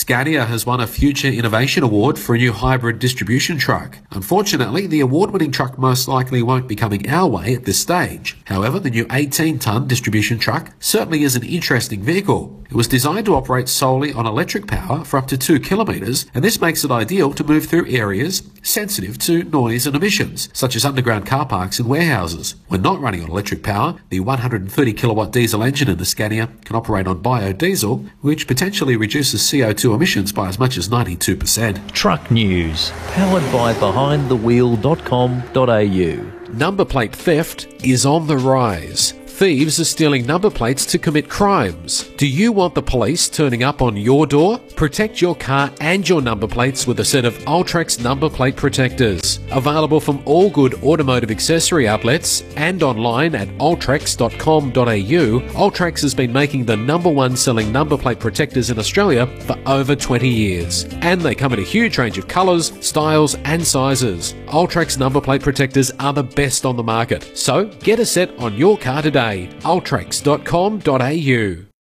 Scania has won a Future Innovation Award for a new hybrid distribution truck. Unfortunately, the award-winning truck most likely won't be coming our way at this stage. However, the new 18-tonne distribution truck certainly is an interesting vehicle. It was designed to operate solely on electric power for up to 2 kilometres, and this makes it ideal to move through areas sensitive to noise and emissions, such as underground car parks and warehouses. When not running on electric power, the 130 kilowatt diesel engine in the Scania can operate on biodiesel, which potentially reduces CO2 emissions by as much as 92%. Truck news, powered by behindthewheel.com.au. Number plate theft is on the rise. Thieves are stealing number plates to commit crimes. Do you want the police turning up on your door? Protect your car and your number plates with a set of Ultrex number plate protectors. Available from all good automotive accessory outlets and online at ultrex.com.au, Ultrex has been making the #1 selling number plate protectors in Australia for over 20 years. And they come in a huge range of colours, styles and sizes. Ultrex number plate protectors are the best on the market. So get a set on your car today. Ultrex.com.au.